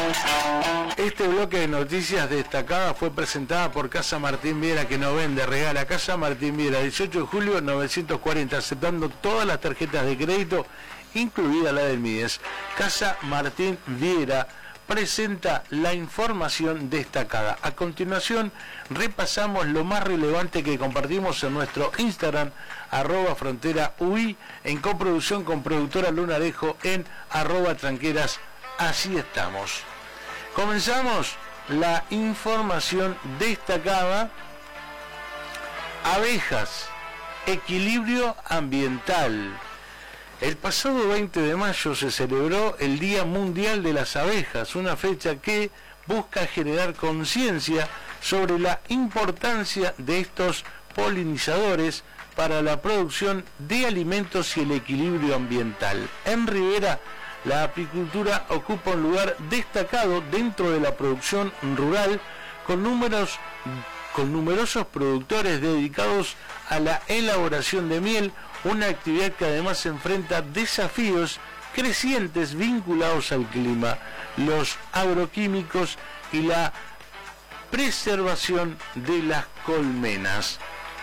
Este bloque de noticias destacadas fue presentada por Casa Martín Viera, que nos vende, regala. Casa Martín Viera, 18 de julio 940, aceptando todas las tarjetas de crédito, incluida la del Mides. Casa Martín Viera presenta la información destacada. A continuación, repasamos lo más relevante que compartimos en nuestro Instagram, @fronteraui, en coproducción con productora Lunarejo en @tranqueras. Así estamos. Comenzamos la información destacada. Abejas, equilibrio ambiental. El pasado 20 de mayo se celebró el Día Mundial de las Abejas, una fecha que busca generar conciencia sobre la importancia de estos polinizadores para la producción de alimentos y el equilibrio ambiental. En Rivera, la apicultura ocupa un lugar destacado dentro de la producción rural, con numerosos productores dedicados a la elaboración de miel, una actividad que además enfrenta desafíos crecientes vinculados al clima, los agroquímicos y la preservación de las colmenas.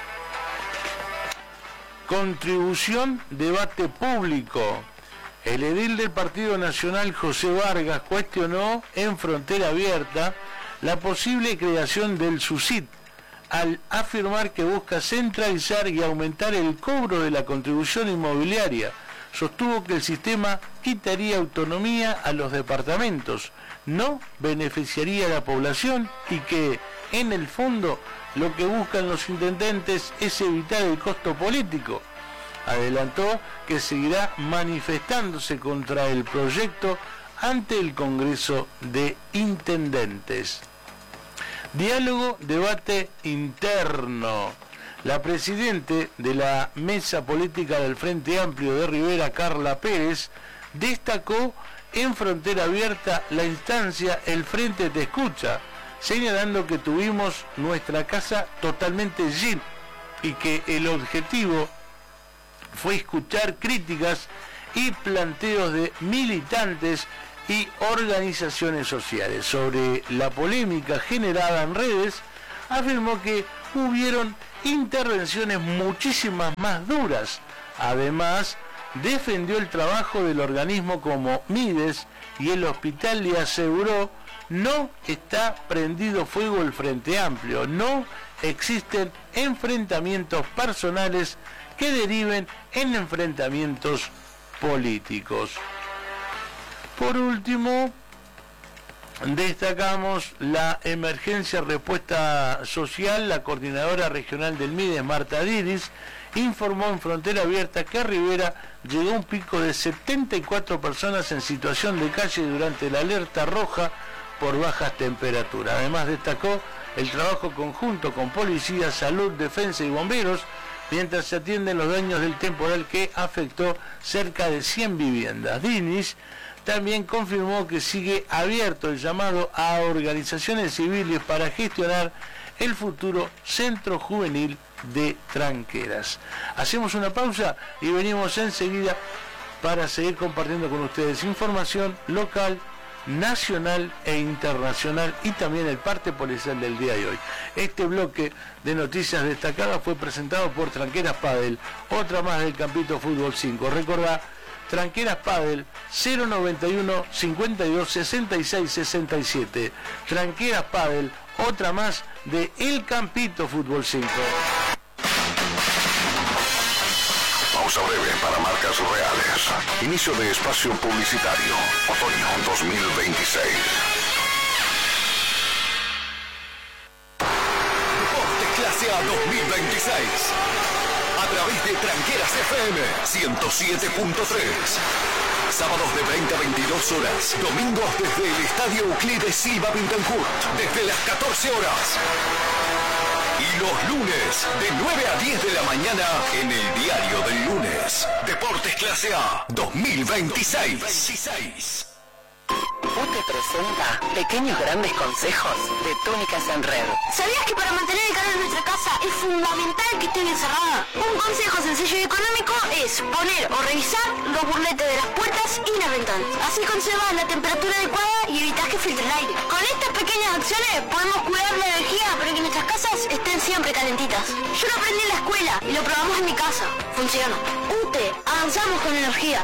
Contribución, debate público. El edil del Partido Nacional, José Vargas, cuestionó en Frontera Abierta la posible creación del SUSIT, al afirmar que busca centralizar y aumentar el cobro de la contribución inmobiliaria. Sostuvo que el sistema quitaría autonomía a los departamentos, no beneficiaría a la población y que, en el fondo, lo que buscan los intendentes es evitar el costo político. Adelantó que seguirá manifestándose contra el proyecto ante el Congreso de Intendentes. Diálogo, debate interno. La presidente de la Mesa Política del Frente Amplio de Rivera, Carla Pérez, destacó en Frontera Abierta la instancia El Frente Te Escucha, señalando que tuvimos nuestra casa totalmente llena y que el objetivo fue escuchar críticas y planteos de militantes y organizaciones sociales. Sobre la polémica generada en redes, afirmó que hubieron intervenciones muchísimas más duras. Además, defendió el trabajo del organismo como Mides y el hospital le aseguró: no está prendido fuego el Frente Amplio, no existen enfrentamientos personales que deriven en enfrentamientos políticos. Por último, destacamos la emergencia respuesta social. La coordinadora regional del Mides, Marta Diris, informó en Frontera Abierta que a Rivera llegó un pico de 74 personas en situación de calle durante la alerta roja por bajas temperaturas. Además, destacó el trabajo conjunto con policía, salud, defensa y bomberos, mientras se atienden los daños del temporal que afectó cerca de 100 viviendas. Dinis también confirmó que sigue abierto el llamado a organizaciones civiles para gestionar el futuro Centro Juvenil de Tranqueras. Hacemos una pausa y venimos enseguida para seguir compartiendo con ustedes información local, nacional e internacional y también el parte policial del día de hoy. Este bloque de noticias destacadas fue presentado por Tranqueras Padel, otra más del Campito Fútbol 5. Recordá, Tranqueras Padel 091 52 66 67. Tranqueras Padel, otra más de El Campito Fútbol 5. Pausa breve para marcas reales. Inicio de espacio publicitario. Otoño 2026. Deportes Clase A 2026. A través de Tranqueras FM 107.3. Sábados de 20 a 22 horas. Domingos desde el Estadio Euclides Silva Pintancourt. Desde las 14 horas. Y los lunes, de 9 a 10 de la mañana, en el Diario del Lunes. Deportes Clase A 2026. UTE presenta pequeños grandes consejos de Túnicas en Red. ¿Sabías que para mantener el calor en nuestra casa es fundamental que esté bien cerrada? Un consejo sencillo y económico es poner o revisar los burletes de las puertas y las ventanas. Así conservas la temperatura adecuada y evitas que filtre el aire. Con estas pequeñas acciones podemos cuidar la energía para que nuestras casas estén siempre calentitas. Yo lo aprendí en la escuela y lo probamos en mi casa. Funciona. UTE, avanzamos con energía.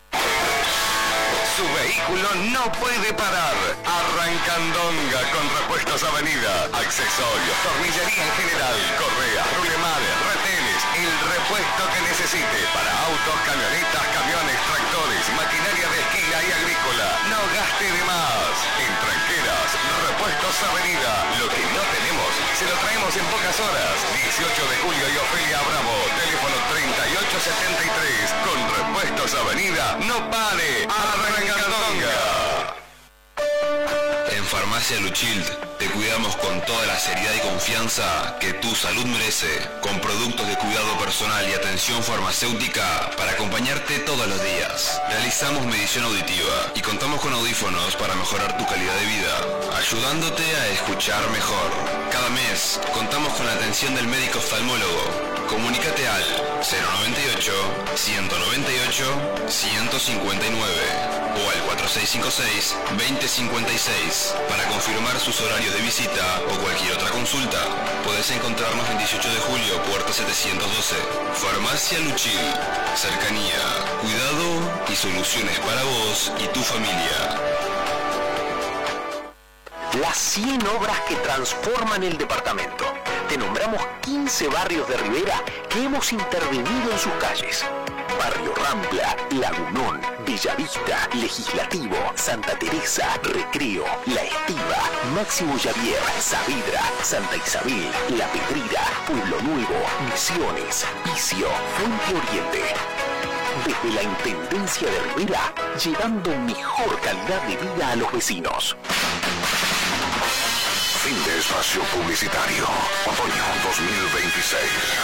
Su vehículo no puede parar. Arrancandonga con Repuestos Avenida. Accesorios, tornillería en general, correas, rulemanes, retenes, el repuesto que necesite para autos, camionetas, camiones, tractores, maquinaria de esquila y agrícola. No gaste de más. En Tranqueras, Repuestos Avenida. Lo que no tenemos, se lo traemos en pocas horas. 18 de julio y Ofelia Bravo. Teléfono 3873. Con Repuestos Avenida. No pare. Arrancandonga. En Farmacia Luchild te cuidamos con toda la seriedad y confianza que tu salud merece, con productos de cuidado personal y atención farmacéutica para acompañarte todos los días. Realizamos medición auditiva y contamos con audífonos para mejorar tu calidad de vida, ayudándote a escuchar mejor. Cada mes contamos con la atención del médico oftalmólogo. Comunícate al 098 198 159 o al 4656 2056 para confirmar sus horarios de visita o cualquier otra consulta. Puedes encontrarnos en 18 de julio, puerta 712. Farmacia Luchil. Cercanía, cuidado y soluciones para vos y tu familia. Las 100 obras que transforman el departamento. Te nombramos 15 barrios de Rivera que hemos intervenido en sus calles. Barrio Rampla, Lagunón, Bellavista, Legislativo, Santa Teresa, Recreo, La Estiva, Máximo Javier, Saavedra, Santa Isabel, La Pedrera, Pueblo Nuevo, Misiones, Vicio, Fuente Oriente. Desde la Intendencia de Rivera, llevando mejor calidad de vida a los vecinos. Fin de espacio publicitario. Otoño 2026.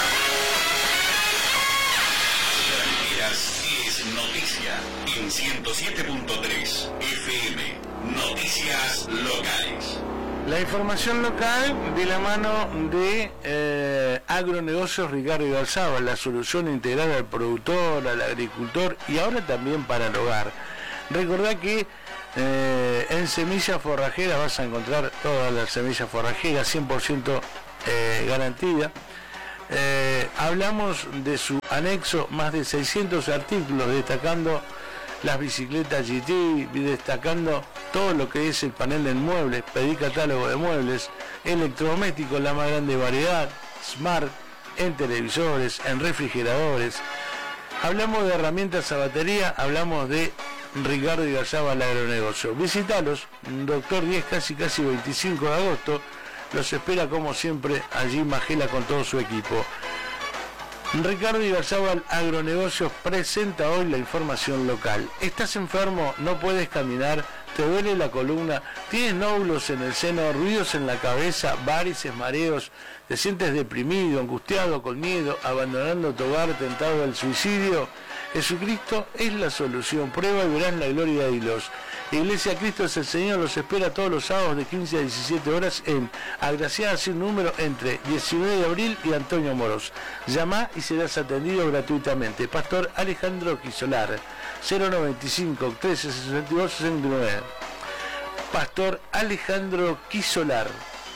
Es noticia en 107.3 FM. Noticias locales. La información local de la mano de Agronegocios Ricardo Igarzábal, la solución integral al productor, al agricultor y ahora también para el hogar. Recordá que en semillas forrajeras vas a encontrar todas las semillas forrajeras 100% garantía. Hablamos de su anexo, más de 600 artículos destacando las bicicletas GT, destacando todo lo que es el panel de muebles, pedí catálogo de muebles, electrodomésticos, la más grande variedad, smart, en televisores, en refrigeradores. Hablamos de herramientas a batería, hablamos de Ricardo Igarzábal Agronegocio. Visítalos, Doctor 10, casi 25 de agosto. Los espera como siempre allí Magela con todo su equipo. Ricardo Igarzábal Agronegocios presenta hoy la información local. ¿Estás enfermo? ¿No puedes caminar? ¿Te duele la columna? ¿Tienes nódulos en el seno? ¿Ruidos en la cabeza? ¿Varices, mareos? ¿Te sientes deprimido, angustiado, con miedo, abandonando tu hogar, tentado al suicidio? Jesucristo es la solución. Prueba y verás la gloria de Dios. Iglesia Cristo es el Señor los espera todos los sábados de 15 a 17 horas en Agraciada sin número entre 19 de abril y Antonio Moros. Llama y serás atendido gratuitamente. Pastor Alejandro Quisolar, 095 1362 69. Pastor Alejandro Quisolar.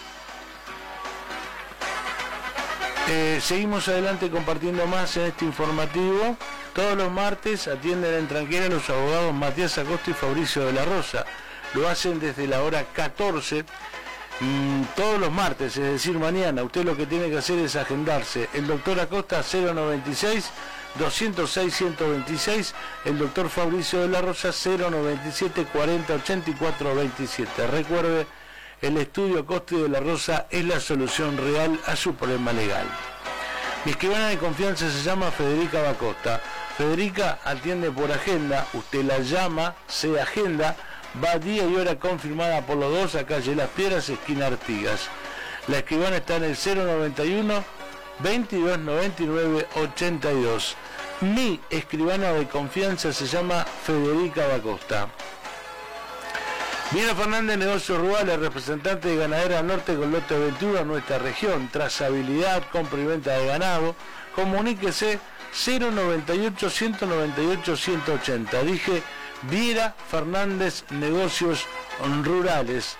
Seguimos adelante compartiendo más en este informativo. Todos los martes atienden en Tranquera los abogados Matías Acosta y Fabricio de la Rosa. Lo hacen desde la hora 14, todos los martes, es decir, mañana. Usted lo que tiene que hacer es agendarse. El doctor Acosta 096 206 126, el doctor Fabricio de la Rosa 097 40 84 27. Recuerde, el estudio Acosta y de la Rosa es la solución real a su problema legal. Mi escribana de confianza se llama Federica Bacosta. Federica atiende por agenda, usted la llama, se agenda, va día y hora confirmada por los dos a calle Las Piedras, esquina Artigas. La escribana está en el 091 22 99 82. Mi escribana de confianza se llama Federica Bacosta. Viera Fernández, Negocios Rurales, representante de Ganadera Norte con lote 21 en nuestra región. Trazabilidad, compra y venta de ganado. Comuníquese 098 198 180. Dije Viera Fernández Negocios Rurales,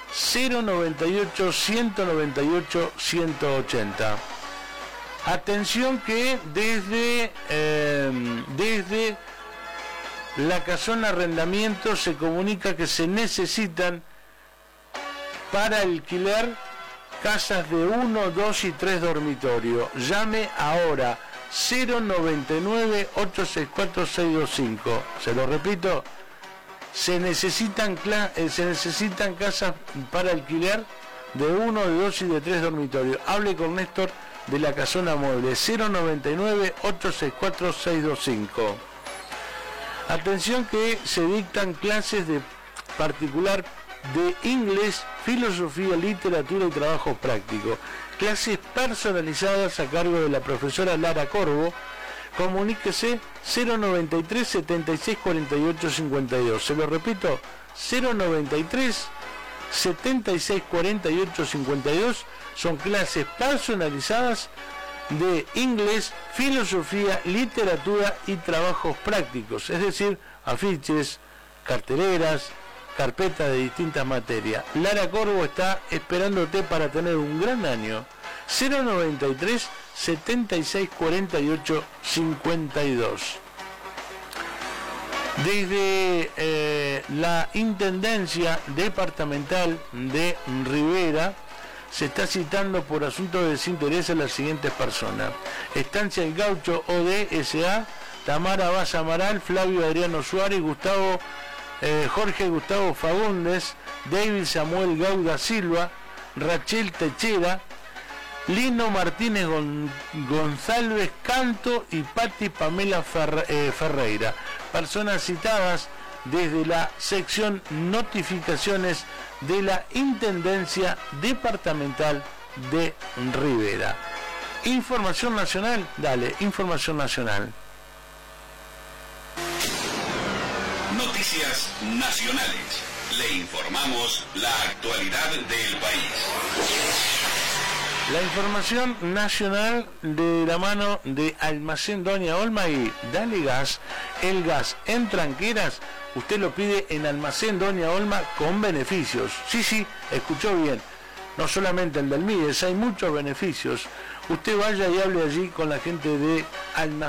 098-198-180. Atención que desde la Casona Arrendamiento se comunica que se necesitan para alquilar casas de 1, 2 y 3 dormitorios. Llame ahora, 099-864-625. Se lo repito, se necesitan casas para alquilar de 1, de 2 y de 3 dormitorios. Hable con Néstor de la Casona Mueble, 099-864-625. Atención que se dictan clases de particular de inglés, filosofía, literatura y trabajos prácticos. Clases personalizadas a cargo de la profesora Lara Corvo. Comuníquese 093 76 48 52. Se lo repito, 093 76 48 52. Son clases personalizadas de inglés, filosofía, literatura y trabajos prácticos, es decir, afiches, carteleras, carpetas de distintas materias. Lara Corvo está esperándote para tener un gran año. 093 76 48 52. Desde la Intendencia Departamental de Rivera se está citando por asuntos de desinterés a las siguientes personas: Estancia El Gaucho OD S.A., Tamara Vaz Amaral, Flavio Adriano Suárez, Jorge Gustavo Fagundes, David Samuel Gauda Silva, Rachel Techera, Lino Martínez González Canto y Patti Pamela Ferreira. Personas citadas desde la sección notificaciones de la Intendencia Departamental de Rivera. Información nacional, dale, información nacional. Noticias nacionales. Le informamos la actualidad del país. La información nacional de la mano de Almacén Doña Olma y Dale Gas. El gas en tranqueras, usted lo pide en Almacén Doña Olma con beneficios. Sí, escuchó bien. No solamente el del Mides, hay muchos beneficios. Usted vaya y hable allí con la gente de Almacén.